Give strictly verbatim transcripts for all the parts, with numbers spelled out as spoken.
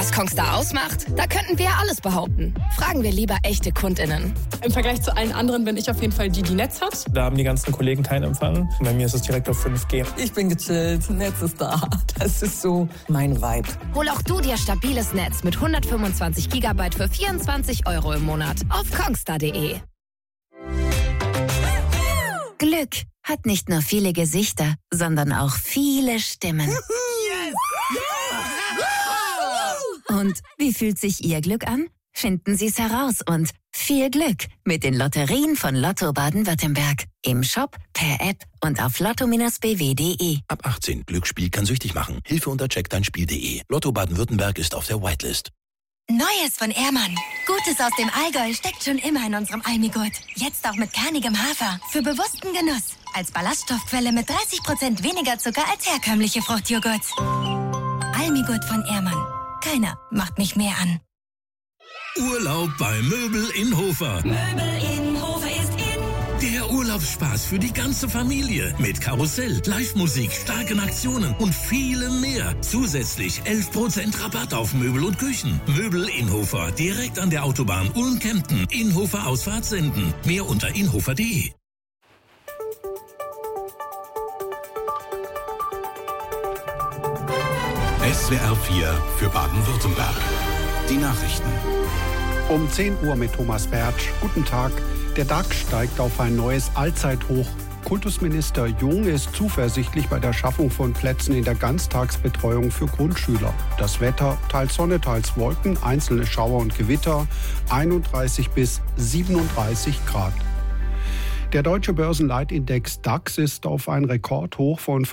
Was Kongstar ausmacht? Da könnten wir alles behaupten. Fragen wir lieber echte KundInnen. Im Vergleich zu allen anderen bin ich auf jeden Fall die, die Netz hat. Da haben die ganzen Kollegen keinen Empfang. Bei mir ist es direkt auf fünf G. Ich bin gechillt, Netz ist da. Das ist so mein Vibe. Hol auch du dir stabiles Netz mit hundertfünfundzwanzig Gigabyte für vierundzwanzig Euro im Monat auf kongstar punkt de. Glück hat nicht nur viele Gesichter, sondern auch viele Stimmen. Und wie fühlt sich Ihr Glück an? Finden Sie es heraus und viel Glück mit den Lotterien von Lotto Baden-Württemberg. Im Shop, per App und auf lotto Bindestrich b w punkt de. Ab achtzehn. Glücksspiel kann süchtig machen. Hilfe unter check dein Spiel punkt de. Lotto Baden-Württemberg ist auf der Whitelist. Neues von Ehrmann. Gutes aus dem Allgäu steckt schon immer in unserem Almigurt. Jetzt auch mit kernigem Hafer. Für bewussten Genuss. Als Ballaststoffquelle mit dreißig Prozent weniger Zucker als herkömmliche Fruchtjoghurt. Almigurt von Ehrmann. Keiner macht mich mehr an. Urlaub bei Möbel in Hofer. Möbel in Hofer ist in. Der Urlaubsspaß für die ganze Familie. Mit Karussell, Live-Musik, starken Aktionen und vielem mehr. Zusätzlich elf Prozent Rabatt auf Möbel und Küchen. Möbel in Hofer. Direkt an der Autobahn Ulm-Kempten. Inhofer Ausfahrt senden. Mehr unter inhofer punkt de. S W R vier für Baden-Württemberg. Die Nachrichten. Um zehn Uhr mit Thomas Bertsch. Guten Tag. Der DAX steigt auf ein neues Allzeithoch. Kultusminister Jung ist zuversichtlich bei der Schaffung von Plätzen in der Ganztagsbetreuung für Grundschüler. Das Wetter, teils Sonne, teils Wolken, einzelne Schauer und Gewitter, einunddreißig bis siebenunddreißig Grad. Der deutsche Börsenleitindex DAX ist auf ein Rekordhoch von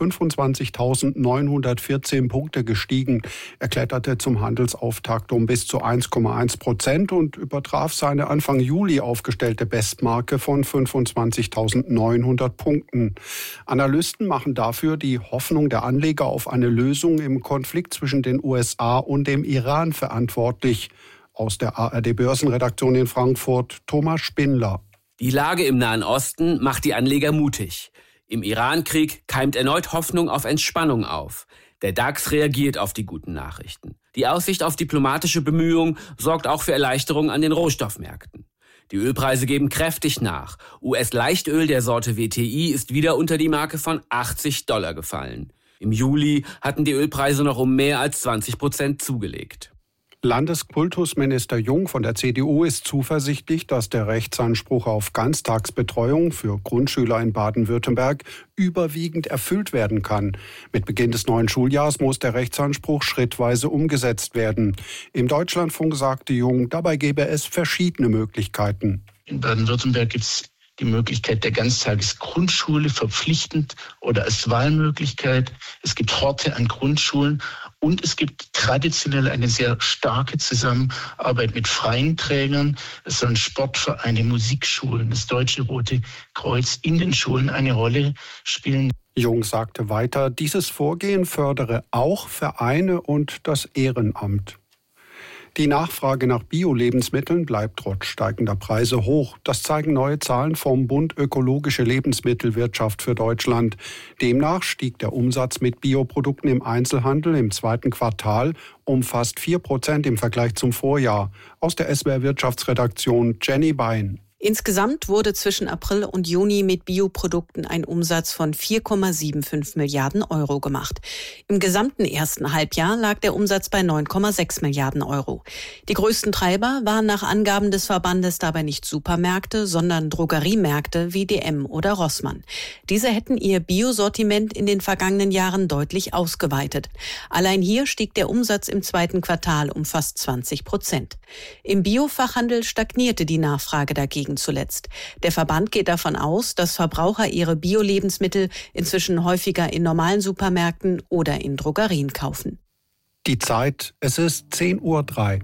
fünfundzwanzigtausendneunhundertvierzehn Punkte gestiegen. Er kletterte zum Handelsauftakt um bis zu eins Komma eins Prozent und übertraf seine Anfang Juli aufgestellte Bestmarke von fünfundzwanzigtausendneunhundert Punkten. Analysten machen dafür die Hoffnung der Anleger auf eine Lösung im Konflikt zwischen den U S A und dem Iran verantwortlich. Aus der A R D-Börsenredaktion in Frankfurt, Thomas Spindler. Die Lage im Nahen Osten macht die Anleger mutig. Im Irankrieg keimt erneut Hoffnung auf Entspannung auf. Der DAX reagiert auf die guten Nachrichten. Die Aussicht auf diplomatische Bemühungen sorgt auch für Erleichterung an den Rohstoffmärkten. Die Ölpreise geben kräftig nach. U S-Leichtöl der Sorte W T I ist wieder unter die Marke von achtzig Dollar gefallen. Im Juli hatten die Ölpreise noch um mehr als zwanzig Prozent zugelegt. Landeskultusminister Jung von der C D U ist zuversichtlich, dass der Rechtsanspruch auf Ganztagsbetreuung für Grundschüler in Baden-Württemberg überwiegend erfüllt werden kann. Mit Beginn des neuen Schuljahres muss der Rechtsanspruch schrittweise umgesetzt werden. Im Deutschlandfunk sagte Jung, dabei gäbe es verschiedene Möglichkeiten. In Baden-Württemberg gibt es die Möglichkeit der Ganztagesgrundschule verpflichtend oder als Wahlmöglichkeit. Es gibt Horte an Grundschulen und es gibt traditionell eine sehr starke Zusammenarbeit mit freien Trägern. Es sollen Sportvereine, Musikschulen, das Deutsche Rote Kreuz in den Schulen eine Rolle spielen. Jung sagte weiter, dieses Vorgehen fördere auch Vereine und das Ehrenamt. Die Nachfrage nach Bio-Lebensmitteln bleibt trotz steigender Preise hoch. Das zeigen neue Zahlen vom Bund Ökologische Lebensmittelwirtschaft für Deutschland. Demnach stieg der Umsatz mit Bioprodukten im Einzelhandel im zweiten Quartal um fast vier Prozent im Vergleich zum Vorjahr. Aus der S W R Wirtschaftsredaktion Jenny Bein. Insgesamt wurde zwischen April und Juni mit Bioprodukten ein Umsatz von vier Komma fünfundsiebzig Milliarden Euro gemacht. Im gesamten ersten Halbjahr lag der Umsatz bei neun Komma sechs Milliarden Euro. Die größten Treiber waren nach Angaben des Verbandes dabei nicht Supermärkte, sondern Drogeriemärkte wie D M oder Rossmann. Diese hätten ihr Biosortiment in den vergangenen Jahren deutlich ausgeweitet. Allein hier stieg der Umsatz im zweiten Quartal um fast zwanzig Prozent. Im Biofachhandel stagnierte die Nachfrage dagegen zuletzt. Der Verband geht davon aus, dass Verbraucher ihre Bio-Lebensmittel inzwischen häufiger in normalen Supermärkten oder in Drogerien kaufen. Die Zeit, es ist zehn Uhr drei.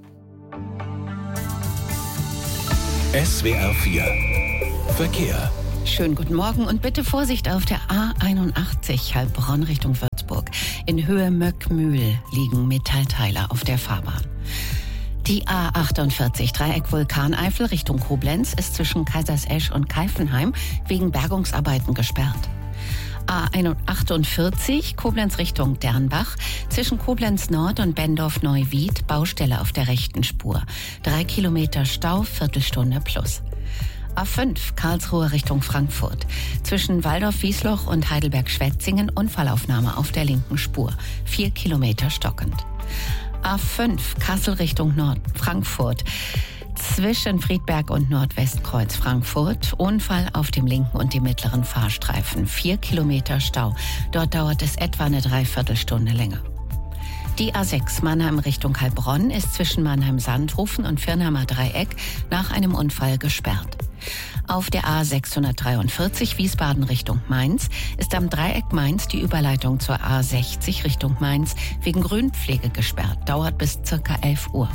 S W R vier Verkehr. Schönen guten Morgen und bitte Vorsicht auf der A einundachtzig Heilbronn Richtung Würzburg. In Höhe Möckmühl liegen Metallteile auf der Fahrbahn. Die A achtundvierzig Dreieck Vulkaneifel Richtung Koblenz ist zwischen Kaisersesch und Keifenheim wegen Bergungsarbeiten gesperrt. A achtundvierzig, Koblenz Richtung Dernbach, zwischen Koblenz Nord und Bendorf-Neuwied, Baustelle auf der rechten Spur. Drei Kilometer Stau, Viertelstunde plus. A fünf, Karlsruhe Richtung Frankfurt. Zwischen Waldorf-Wiesloch und Heidelberg-Schwetzingen Unfallaufnahme auf der linken Spur. Vier Kilometer stockend. A fünf, Kassel Richtung Nord Frankfurt. Zwischen Friedberg und Nordwestkreuz Frankfurt. Unfall auf dem linken und dem mittleren Fahrstreifen. Vier Kilometer Stau. Dort dauert es etwa eine Dreiviertelstunde länger. Die A sechs Mannheim Richtung Heilbronn ist zwischen Mannheim-Sandhofen und Firnheimer Dreieck nach einem Unfall gesperrt. Auf der A sechshundertdreiundvierzig Wiesbaden Richtung Mainz ist am Dreieck Mainz die Überleitung zur A sechzig Richtung Mainz wegen Grünpflege gesperrt. Dauert bis circa elf Uhr.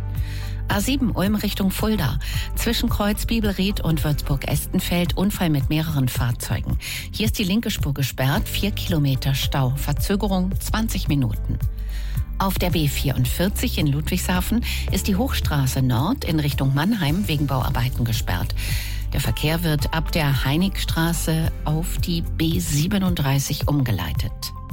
A sieben Ulm Richtung Fulda. Zwischen Kreuz Bibelried und Würzburg-Estenfeld Unfall mit mehreren Fahrzeugen. Hier ist die linke Spur gesperrt, vier Kilometer Stau. Verzögerung zwanzig Minuten. Auf der B vierundvierzig in Ludwigshafen ist die Hochstraße Nord in Richtung Mannheim wegen Bauarbeiten gesperrt. Der Verkehr wird ab der Heiligstraße auf die B siebenunddreißig umgeleitet.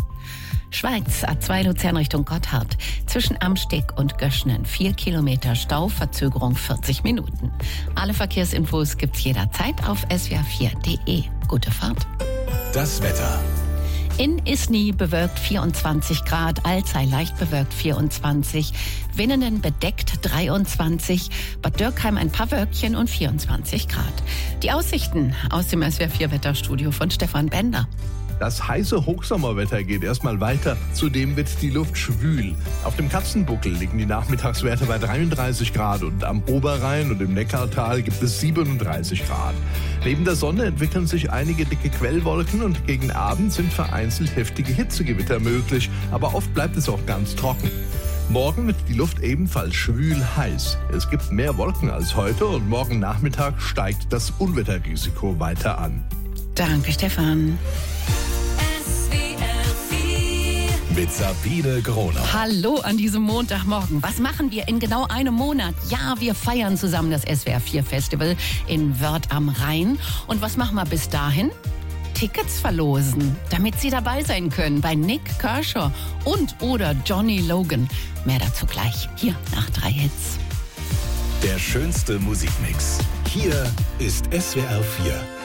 Schweiz, A zwei Luzern Richtung Gotthard. Zwischen Amsteg und Göschnen vier Kilometer Stau, Verzögerung vierzig Minuten. Alle Verkehrsinfos gibt's jederzeit auf s w r vier punkt d e. Gute Fahrt. Das Wetter. In Isny bewölkt vierundzwanzig Grad, Alzey leicht bewölkt vierundzwanzig, Winnenden bedeckt dreiundzwanzig, Bad Dürkheim ein paar Wölkchen und vierundzwanzig Grad. Die Aussichten aus dem S W R vier Wetterstudio von Stefan Bender. Das heiße Hochsommerwetter geht erstmal weiter. Zudem wird die Luft schwül. Auf dem Katzenbuckel liegen die Nachmittagswerte bei dreiunddreißig Grad und am Oberrhein und im Neckartal gibt es siebenunddreißig Grad. Neben der Sonne entwickeln sich einige dicke Quellwolken und gegen Abend sind vereinzelt heftige Hitzegewitter möglich. Aber oft bleibt es auch ganz trocken. Morgen wird die Luft ebenfalls schwül heiß. Es gibt mehr Wolken als heute und morgen Nachmittag steigt das Unwetterrisiko weiter an. Danke, Stefan. Mit Sabine Groner. Hallo an diesem Montagmorgen. Was machen wir in genau einem Monat? Ja, wir feiern zusammen das S W R vier Festival in Wörth am Rhein. Und was machen wir bis dahin? Tickets verlosen, damit Sie dabei sein können bei Nick Kershaw und oder Johnny Logan. Mehr dazu gleich hier nach drei Hits. Der schönste Musikmix. Hier ist S W R vier.